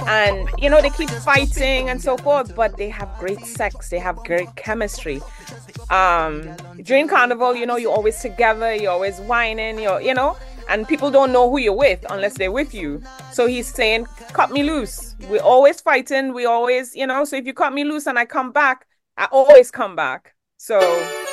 And they keep fighting and so forth, but they have great sex, they have great chemistry. During carnival, you're always together, you're always whining, and people don't know who you're with unless they're with you. So he's saying, cut me loose. We're always fighting, we always, so if you cut me loose and I come back, I always come back. So